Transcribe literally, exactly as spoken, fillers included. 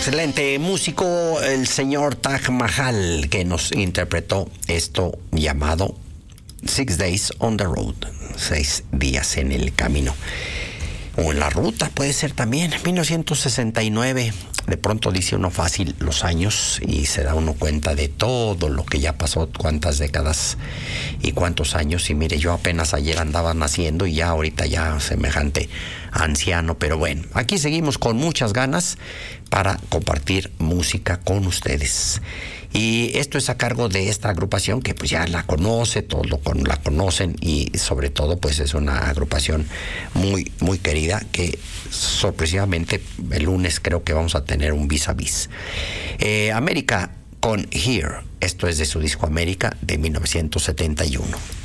Excelente músico, el señor Taj Mahal, que nos interpretó esto llamado Six Days on the Road, seis días en el camino. O en la ruta puede ser también. mil novecientos sesenta y nueve, de pronto dice uno fácil los años y se da uno cuenta de todo lo que ya pasó, cuántas décadas y cuántos años. Y mire, yo apenas ayer andaba naciendo y ya ahorita ya semejante anciano. Pero bueno, aquí seguimos con muchas ganas para compartir música con ustedes. Y esto es a cargo de esta agrupación que pues ya la conoce, todos lo con, la conocen, y sobre todo pues es una agrupación muy, muy querida que sorpresivamente el lunes creo que vamos a tener un vis a vis. Eh, América con Here, esto es de su disco América de mil novecientos setenta y uno.